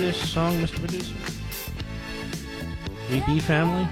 this song, Mr. Producer? 3B Family?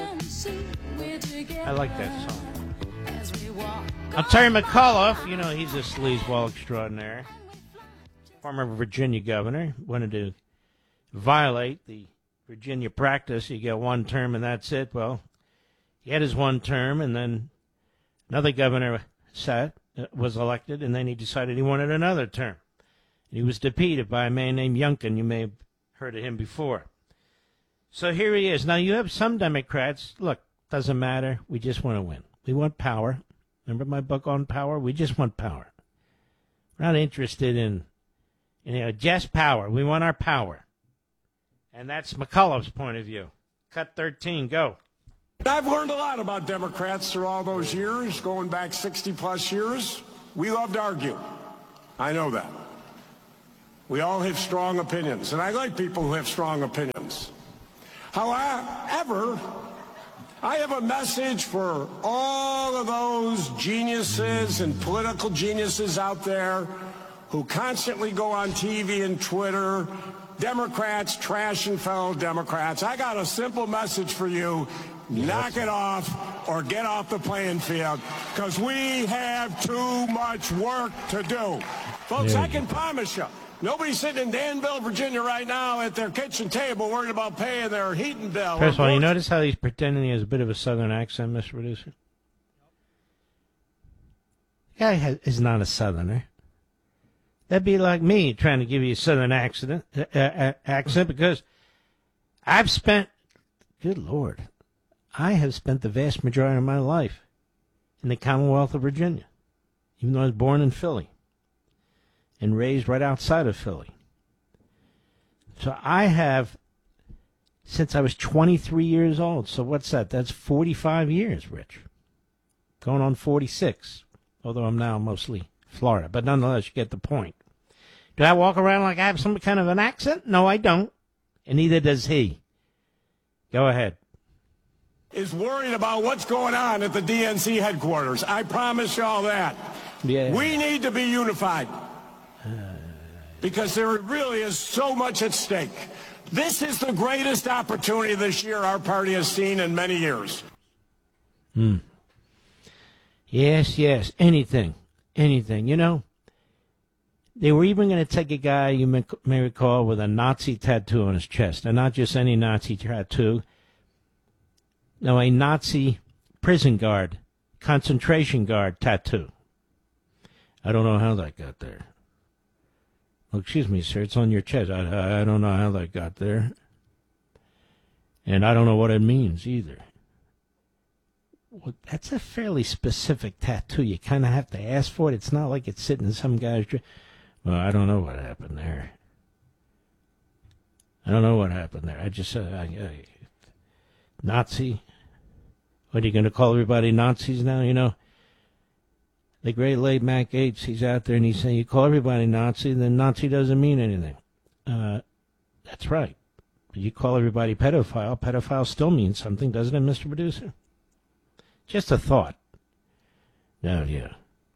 I like that song. I'm Terry McAuliffe. You know, he's a sleazeball extraordinaire. Former Virginia governor. Wanted to violate the Virginia practice. You get one term and that's it. Well, he had his one term, and then another governor was elected, and then he decided he wanted another term. He was defeated by a man named Youngkin. You may have heard of him before. So here he is. Now, you have some Democrats, look, doesn't matter. We just want to win. We want power. Remember my book on power? We just want power. We're not interested in just power. We want our power. And that's McAuliffe's point of view. Cut 13, go. I've learned a lot about Democrats through all those years, going back 60-plus years. We love to argue. I know that. We all have strong opinions, and I like people who have strong opinions. However, I have a message for all of those geniuses and political geniuses out there who constantly go on TV and Twitter, Democrats trashing fellow Democrats. I got a simple message for you. Knock it off or get off the playing field, because we have too much work to do. Folks, I can promise you, nobody's sitting in Danville, Virginia right now at their kitchen table worried about paying their heating bill. First of all, you notice how he's pretending he has a bit of a southern accent, Mr. Producer? The guy is not a southerner. That'd be like me trying to give you a southern accent because I've spent, good Lord, I have spent the vast majority of my life in the Commonwealth of Virginia, even though I was born in Philly and raised right outside of Philly. So I have, since I was 23 years old, so what's that? That's 45 years, Rich. Going on 46, although I'm now mostly Florida. But nonetheless, you get the point. Do I walk around like I have some kind of an accent? No, I don't. And neither does he. Go ahead. Is worried about what's going on at the DNC headquarters. I promise you all that. Yeah. We need to be unified because there really is so much at stake. This is the greatest opportunity this year our party has seen in many years. Yes. Anything. You know, they were even going to take a guy, you may recall, with a Nazi tattoo on his chest. And not just any Nazi tattoo. No, a Nazi prison guard, concentration guard tattoo. I don't know how that got there. Oh, excuse me, sir, it's on your chest. I don't know how that got there. And I don't know what it means either. Well, that's a fairly specific tattoo. You kind of have to ask for it. It's not like it's sitting in some guy's... Well, I don't know what happened there. I just said... Nazi? What, are you going to call everybody Nazis now? You know, the great late Mac Gaetz, he's out there and he's saying, you call everybody Nazi, then Nazi doesn't mean anything. That's right. But you call everybody pedophile still means something, doesn't it, Mr. Producer? Just a thought. No, yeah.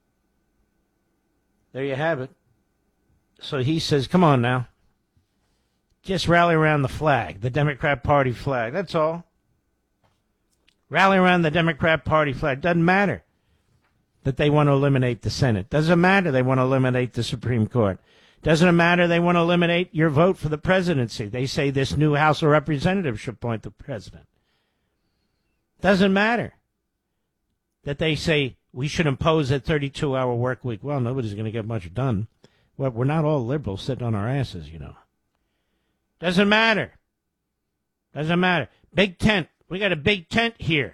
There you have it. So he says, come on now. Just rally around the flag, the Democrat Party flag. That's all. Rally around the Democrat Party flag. Doesn't matter that they want to eliminate the Senate. Doesn't matter they want to eliminate the Supreme Court. Doesn't matter they want to eliminate your vote for the presidency. They say this new House of Representatives should appoint the president. Doesn't matter that they say we should impose a 32-hour work week. Well, nobody's going to get much done. Well, we're not all liberals sitting on our asses, you know. Doesn't matter. Big tent. We got a big tent here.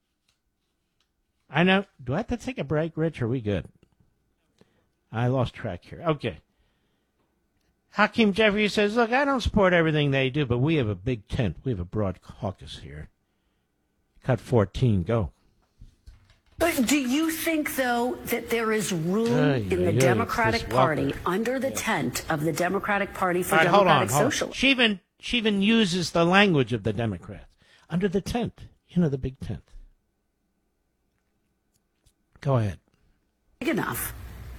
I know. Do I have to take a break, Rich? Are we good? I lost track here. Okay. Hakeem Jeffries says, look, I don't support everything they do, but we have a big tent. We have a broad caucus here. Cut 14. Go. But do you think, though, that there is room in the Democratic Party, under the tent of the Democratic Party for democratic socialism? She even uses the language of the Democrats. Under the tent. You know, the big tent. Go ahead. Big enough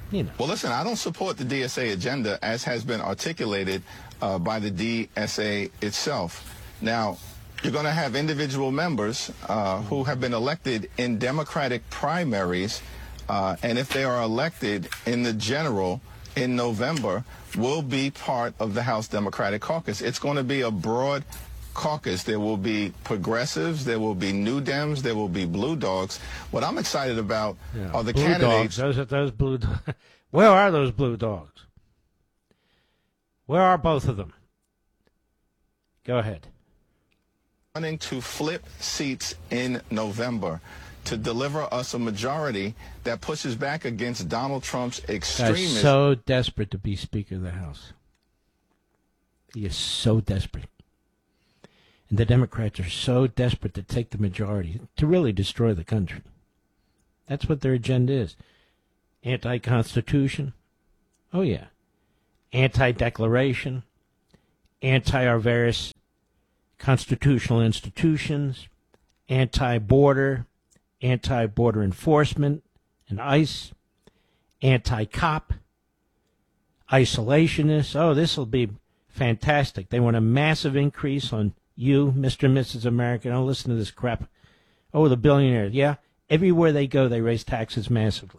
You know. Well, listen, I don't support the DSA agenda as has been articulated by the DSA itself. Now, you're going to have individual members who have been elected in Democratic primaries, and if they are elected in the general in November, will be part of the House Democratic Caucus. It's going to be a broad caucus. There will be progressives, there will be New Dems, there will be blue dogs. What I'm excited about are the blue candidates. Dogs. Those blue dogs. Where are those blue dogs? Where are both of them? Go ahead. Running to flip seats in November to deliver us a majority that pushes back against Donald Trump's extremism. He's so desperate to be Speaker of the House. He is so desperate. And the Democrats are so desperate to take the majority to really destroy the country. That's what their agenda is. Anti-Constitution. Oh, yeah. Anti-Declaration. Anti our various constitutional institutions. Anti-border. Anti-border enforcement and ICE. Anti-cop. Isolationists. Oh, this will be fantastic. They want a massive increase on you, Mr. and Mrs. America. Don't listen to this crap. Oh, the billionaires. Yeah, everywhere they go, they raise taxes massively.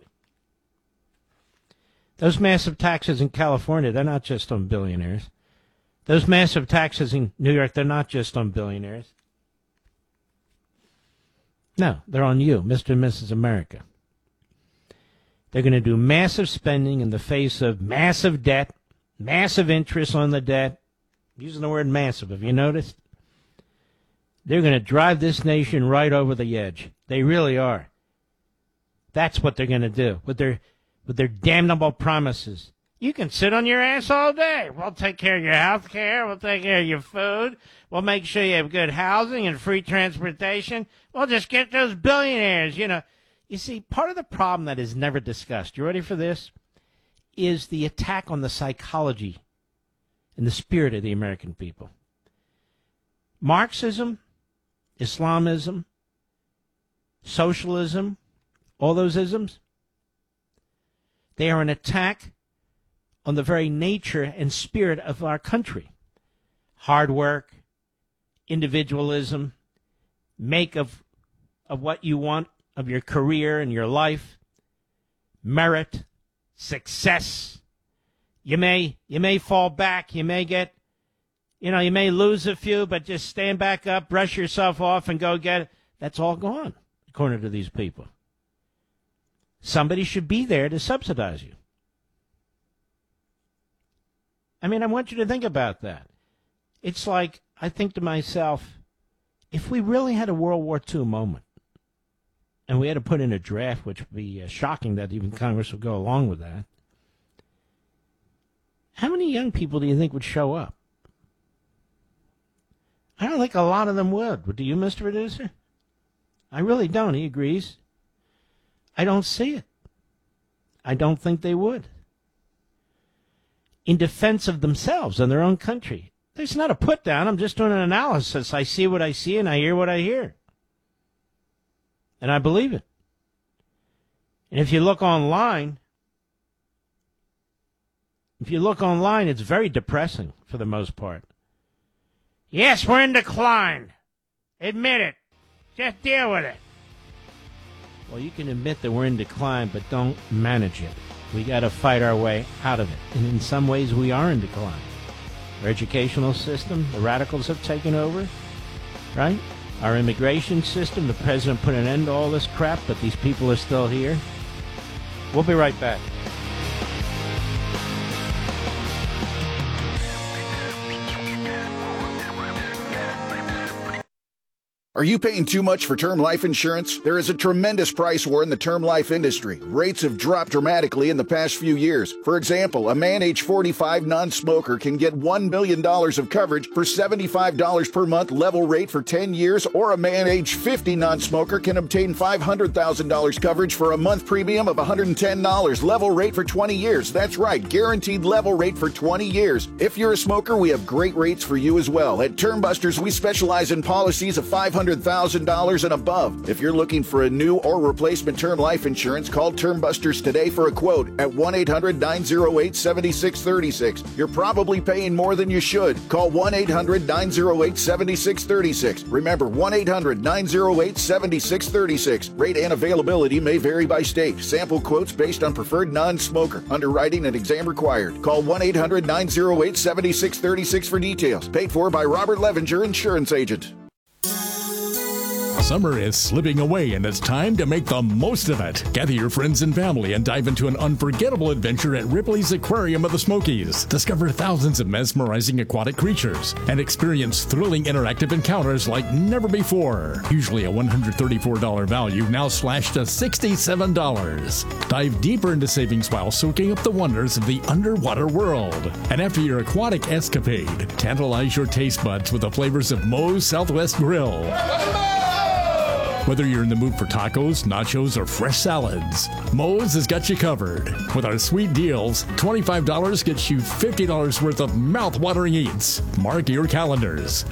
Those massive taxes in California, they're not just on billionaires. Those massive taxes in New York, they're not just on billionaires. No, they're on you, Mr. and Mrs. America. They're going to do massive spending in the face of massive debt, massive interest on the debt. I'm using the word massive, have you noticed? They're going to drive this nation right over the edge. They really are. That's what they're going to do with their damnable promises. You can sit on your ass all day. We'll take care of your health care. We'll take care of your food. We'll make sure you have good housing and free transportation. We'll just get those billionaires, you know. You see, part of the problem that is never discussed, you ready for this, is the attack on the psychology and the spirit of the American people. Marxism, Islamism, socialism, all those isms, they are an attack on the very nature and spirit of our country. Hard work, individualism, make of what you want of your career and your life, merit, success. You may fall back, you may get, you may lose a few, but just stand back up, brush yourself off, and go get it. That's all gone, according to these people. Somebody should be there to subsidize you. I mean, I want you to think about that. It's like, I think to myself, if we really had a World War II moment, and we had to put in a draft, which would be shocking that even Congress would go along with that, how many young people do you think would show up? I don't think a lot of them would. Do you, Mr. Producer? I really don't. He agrees. I don't see it. I don't think they would. In defense of themselves and their own country. There's not a put down. I'm just doing an analysis. I see what I see and I hear what I hear. And I believe it. And if you look online, it's very depressing for the most part. Yes, we're in decline. Admit it. Just deal with it. Well, you can admit that we're in decline, but don't manage it. We got to fight our way out of it. And in some ways, we are in decline. Our educational system, the radicals have taken over, right? Our immigration system, the president put an end to all this crap, but these people are still here. We'll be right back. Are you paying too much for term life insurance? There is a tremendous price war in the term life industry. Rates have dropped dramatically in the past few years. For example, a man age 45 non-smoker can get $1 million of coverage for $75 per month level rate for 10 years, or a man age 50 non-smoker can obtain $500,000 coverage for a month premium of $110 level rate for 20 years. That's right, guaranteed level rate for 20 years. If you're a smoker, we have great rates for you as well. At Term Busters, we specialize in policies of $500 $100,000 and above. If you're looking for a new or replacement term life insurance, call Term Busters today for a quote at 1-800-908-7636. You're probably paying more than you should. Call 1-800-908-7636. Remember, 1-800-908-7636. Rate and availability may vary by state. Sample quotes based on preferred non-smoker. Underwriting and exam required. Call 1-800-908-7636 for details. Paid for by Robert Levenger, Insurance Agent. Summer is slipping away and it's time to make the most of it. Gather your friends and family and dive into an unforgettable adventure at Ripley's Aquarium of the Smokies. Discover thousands of mesmerizing aquatic creatures and experience thrilling interactive encounters like never before. Usually a $134 value, now slashed to $67. Dive deeper into savings while soaking up the wonders of the underwater world. And after your aquatic escapade, tantalize your taste buds with the flavors of Moe's Southwest Grill. Whether you're in the mood for tacos, nachos, or fresh salads, Moe's has got you covered. With our sweet deals, $25 gets you $50 worth of mouth-watering eats. Mark your calendars.